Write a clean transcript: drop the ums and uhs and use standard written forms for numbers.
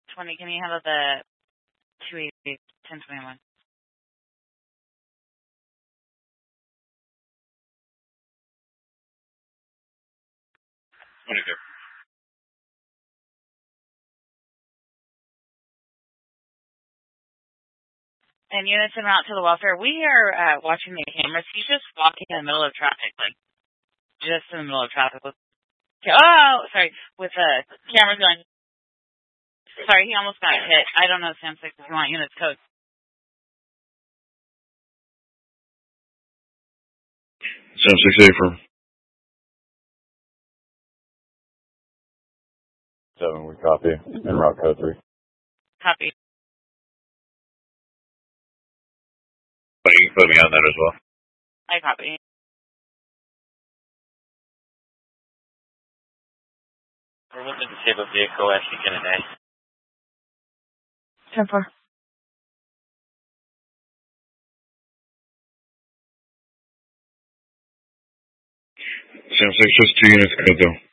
20, can you handle the 280, 1021? And units en route to the welfare. We are watching the cameras. He's just walking in the middle of traffic, like just in the middle of traffic. Sorry, with cameras going. Sorry, he almost got hit. I don't know, Sam 6, if you want units code. Sam 6A for 7, we copy. En route code 3. Copy. But you can put me on that as well. I copy. We're with the disabled vehicle at Beacon A. 10-4. Sam 6, just 2 units code though.